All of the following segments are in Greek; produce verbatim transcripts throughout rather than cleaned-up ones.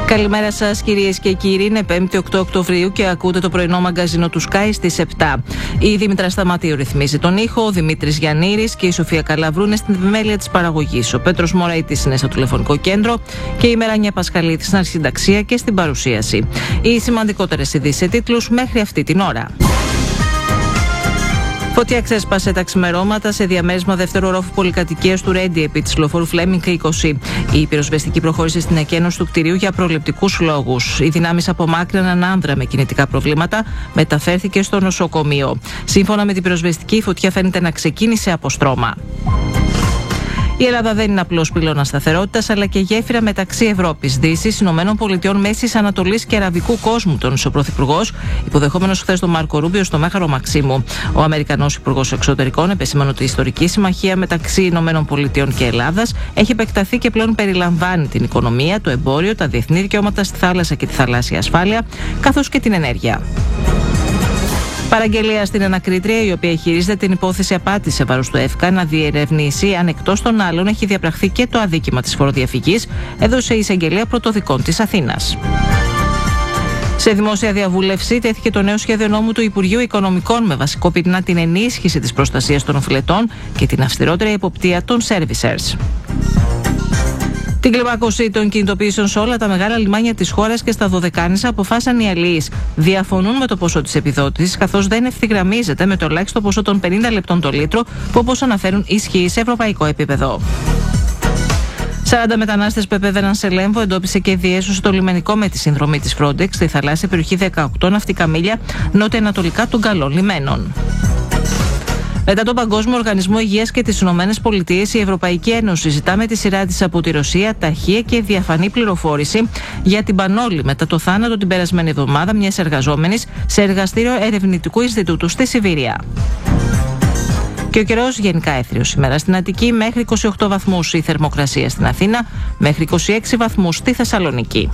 Καλημέρα σας κυρίες και κύριοι, είναι πέμπτη οκτώ Οκτωβρίου και ακούτε το πρωινό μαγκαζίνο του Sky στις επτά. Η Δήμητρα Σταματίου ρυθμίζει τον ήχο, ο Δημήτρης Γιαννήρης και η Σοφία Καλαβρού είναι στην επιμέλεια της παραγωγής. Ο Πέτρος Μωραήτης είναι στο τηλεφωνικό κέντρο και η Μεράνια Πασχαλίδη στην αρχισυνταξία και στην παρουσίαση. Οι σημαντικότερες ειδήσεις σε τίτλους μέχρι αυτή την ώρα. Φωτιά ξέσπασε τα ξημερώματα σε διαμέρισμα δεύτερου ορόφου πολυκατοικίας του Ρέντι επί της λεωφόρου Φλέμινγκ είκοσι. Η πυροσβεστική προχώρησε στην εκένωση του κτηρίου για προληπτικούς λόγους. Οι δυνάμεις απομάκρυναν έναν άνδρα με κινητικά προβλήματα, μεταφέρθηκε στο νοσοκομείο. Σύμφωνα με την πυροσβεστική, η φωτιά φαίνεται να ξεκίνησε από στρώμα. Η Ελλάδα δεν είναι απλώς πυλώνας σταθερότητας, αλλά και γέφυρα μεταξύ Ευρώπης, Δύσης, Ηνωμένων Πολιτειών, Μέσης Ανατολής και Αραβικού κόσμου, τόνισε ο Πρωθυπουργός, υποδεχόμενος χθες τον Μάρκο Ρούμπιο στο Μέγαρο Μαξίμου. Ο Αμερικανός Υπουργός Εξωτερικών επεσήμανε ότι η ιστορική συμμαχία μεταξύ Ηνωμένων Πολιτειών και Ελλάδας έχει επεκταθεί και πλέον περιλαμβάνει την οικονομία, το εμπόριο, τα διεθνή δικαιώματα στη θάλασσα και τη θαλάσσια ασφάλεια, καθώς και την ενέργεια. Παραγγελία στην ανακρίτρια, η οποία χειρίζεται την υπόθεση απάτης σε βάρος του ΕΦΚΑ, να διερευνήσει αν εκτός των άλλων έχει διαπραχθεί και το αδίκημα της φοροδιαφυγής, έδωσε η εισαγγελία πρωτοδικών της Αθήνας. Σε δημόσια διαβούλευση τέθηκε το νέο σχέδιο νόμου του Υπουργείου Οικονομικών με βασικό πυρήνα την ενίσχυση της προστασίας των οφειλετών και την αυστηρότερη εποπτεία των servicers. Την κλιμάκωση των κινητοποιήσεων σε όλα τα μεγάλα λιμάνια της χώρας και στα Δωδεκάνησα αποφάσισαν οι αλληλείς. Διαφωνούν με το ποσό της επιδότησης, καθώς δεν ευθυγραμμίζεται με το ελάχιστο ποσό των πενήντα λεπτών το λίτρο, που όπως αναφέρουν ισχύει σε ευρωπαϊκό επίπεδο. σαράντα μετανάστες που επέβαιναν σε Λέμβο εντόπισε και διέσωσε το λιμενικό με τη συνδρομή της Frontex στη θαλάσσια περιοχή δεκαοκτώ ναυτικά μίλια νότια-ανατολικά των καλών λιμένων. Μετά τον Παγκόσμιο Οργανισμό Υγείας και τις Ηνωμένες Πολιτείες, η Ευρωπαϊκή Ένωση ζητά με τη σειρά της από τη Ρωσία ταχεία και διαφανή πληροφόρηση για την Πανόλη μετά το θάνατο την περασμένη εβδομάδα μιας εργαζόμενης σε εργαστήριο ερευνητικού Ινστιτούτου στη Σιβηρία. Και ο καιρός γενικά έθριος σήμερα στην Αττική, μέχρι είκοσι οκτώ βαθμούς η θερμοκρασία στην Αθήνα, μέχρι είκοσι έξι βαθμούς στη Θεσσαλονίκη.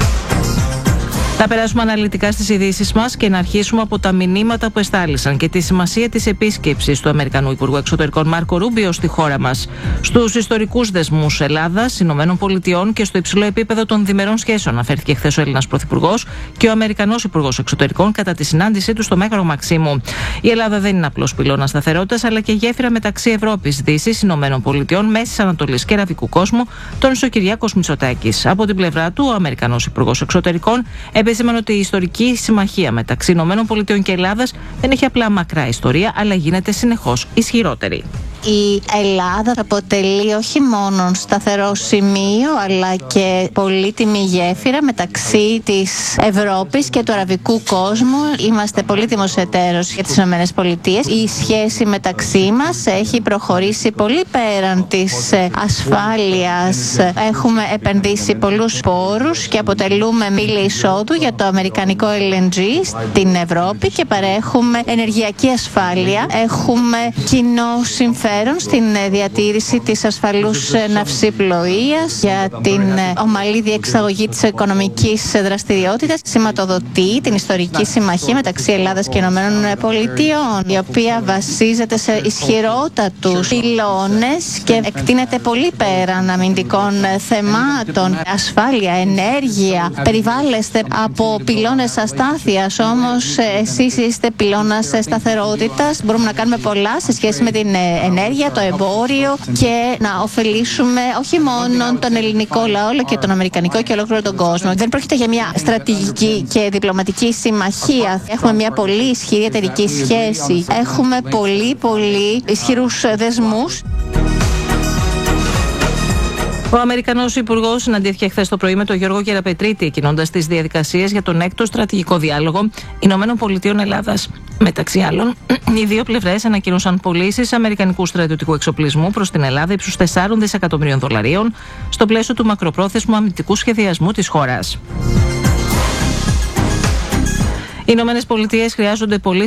Θα περάσουμε αναλυτικά στις ειδήσεις μας και να αρχίσουμε από τα μηνύματα που εστάλησαν και τη σημασία της επίσκεψης του Αμερικανού Υπουργού Εξωτερικών Μάρκο Ρούμπιο στη χώρα μας, στους ιστορικούς δεσμούς Ελλάδας, Ηνωμένων Πολιτειών και στο υψηλό επίπεδο των διμερών σχέσεων, αναφέρθηκε χθες ο Έλληνας Πρωθυπουργός και ο Αμερικανός Υπουργός Εξωτερικών κατά τη συνάντησή του στο Μέγαρο Μαξίμου. Η Ελλάδα δεν είναι απλώς πυλώνας σταθερότητας, αλλά και γέφυρα μεταξύ Ευρώπης, Δύσης, Ηνωμένων Πολιτειών, Μέσης Ανατολής και Αραβικού κόσμου, τόνισε ο Κυριάκος Μητσοτάκης. Από την πλευρά του, ο Αμερικανός Υπουργός Εξωτερικών επέσημανε ότι η ιστορική συμμαχία μεταξύ Ηνωμένων Πολιτειών και Ελλάδας δεν έχει απλά μακρά ιστορία, αλλά γίνεται συνεχώς ισχυρότερη. Η Ελλάδα αποτελεί όχι μόνο σταθερό σημείο, αλλά και πολύτιμη γέφυρα μεταξύ της Ευρώπης και του αραβικού κόσμου. Είμαστε πολύτιμος εταίρος για τις ΗΠΑ. Η σχέση μεταξύ μας έχει προχωρήσει πολύ πέραν της ασφάλειας. Έχουμε επενδύσει πολλούς πόρους και αποτελούμε μήλη εισόδου για το αμερικανικό ελ εν τζι στην Ευρώπη και παρέχουμε ενεργειακή ασφάλεια. Έχουμε κοινό συμφέρον στην διατήρηση της ασφαλούς ναυσιπλοείας, για την ομαλή διεξαγωγή της οικονομικής δραστηριότητας. Σηματοδοτεί την ιστορική συμμαχία μεταξύ Ελλάδας και Ηνωμένων Πολιτειών, η οποία βασίζεται σε ισχυρότατους πυλώνες και εκτείνεται πολύ πέραν αμυντικών θεμάτων. Ασφάλεια, ενέργεια, περιβάλλεστε από πυλώνες αστάθειας, όμως εσείς είστε πυλώνας σταθερότητας. Μπορούμε να κάνουμε πολλά σε σχέση με την ενέργεια, το εμπόριο και να ωφελήσουμε όχι μόνο τον ελληνικό λαό, αλλά και τον αμερικανικό και ολόκληρο τον κόσμο. Δεν πρόκειται για μια στρατηγική και διπλωματική συμμαχία. Έχουμε μια πολύ ισχυρή εταιρική σχέση. Έχουμε πολύ πολύ ισχυρούς δεσμούς. Ο Αμερικανός Υπουργός συναντήθηκε χθες το πρωί με τον Γιώργο Γεραπετρίτη, κινώντας τις διαδικασίες για τον έκτο στρατηγικό διάλογο Ηνωμένων Πολιτειών Ελλάδας. Μεταξύ άλλων, οι δύο πλευρές ανακοίνωσαν πωλήσεις αμερικανικού στρατιωτικού εξοπλισμού προς την Ελλάδα ύψους τεσσάρων δισεκατομμυρίων δολαρίων στο πλαίσιο του μακροπρόθεσμου αμυντικού σχεδιασμού της χώρας. Οι Ηνωμένες Πολιτείες χρειάζονται πολύ